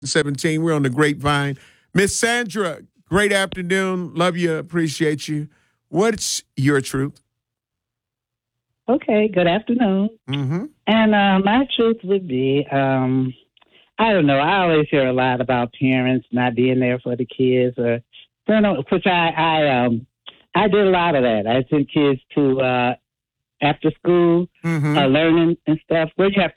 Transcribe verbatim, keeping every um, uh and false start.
seventeen. We're on the Grapevine. Miss Sandra, great afternoon. Love you. Appreciate you. What's your truth? Okay, good afternoon. Mm-hmm. And uh, my truth would be, um, I don't know, I always hear a lot about parents not being there for the kids, or which I I um I did a lot of that. I sent kids to uh, after school Mm-hmm. uh, learning and stuff, where you have